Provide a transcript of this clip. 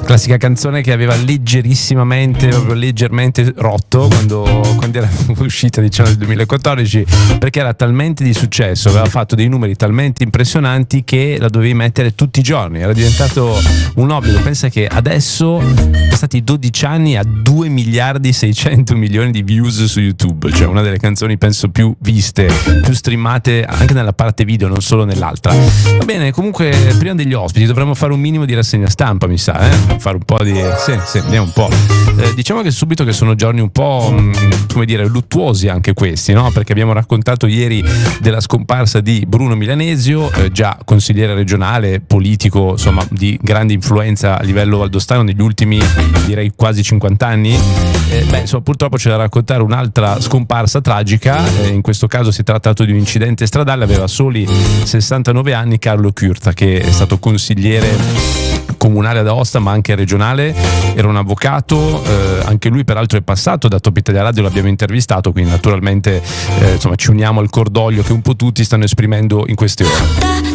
Classica canzone che aveva proprio leggermente rotto quando era uscita, diciamo, nel 2014, perché era talmente di successo, aveva fatto dei numeri talmente impressionanti che la dovevi mettere tutti i giorni, era diventato un obbligo. Pensa che adesso, passati 12 anni, ha 2 miliardi 600 milioni di views su YouTube, cioè una delle canzoni penso più viste, più streamate anche nella parte video, non solo nell'altra. Va bene, comunque prima degli ospiti dovremmo fare un minimo di rassegna stampa, mi sa, fare un po' di... Sì, vediamo un po'. Diciamo che subito che sono giorni un po', come dire, luttuosi anche questi, no? Perché abbiamo raccontato ieri della scomparsa di Bruno Milanesio, già consigliere regionale, politico, insomma, di grande influenza a livello valdostano negli ultimi, direi, quasi 50 anni. Insomma, purtroppo c'è da raccontare un'altra scomparsa tragica, in questo caso si è trattato di un incidente stradale, aveva soli 69 anni, Carlo Curta, che è stato consigliere comunale ad Aosta ma anche regionale, era un avvocato, anche lui peraltro è passato da Top Italia Radio, l'abbiamo intervistato, quindi naturalmente insomma ci uniamo al cordoglio che un po' tutti stanno esprimendo in queste ore.